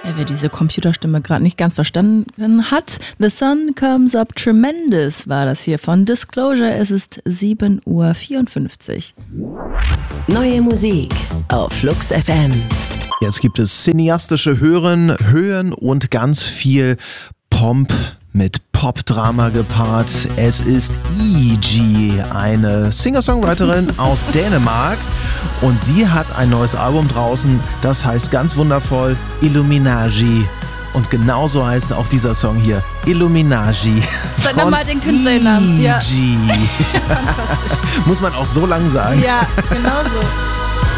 Wer diese Computerstimme gerade nicht ganz verstanden hat, The Sun Comes Up Tremendous war das hier von Disclosure. Es ist 7:54 Uhr. Neue Musik auf Flux FM. Jetzt gibt es cineastische Höhen und ganz viel Pomp mit Pop-Drama gepaart. Es ist E.G., eine Singer-Songwriterin aus Dänemark, und sie hat ein neues Album draußen, das heißt ganz wundervoll Illuminagi. Und genauso heißt auch dieser Song hier, Illuminagi. Sag nochmal den Künstlernamen. E.G. Fantastisch. Muss man auch so lang sagen? Ja, genau so.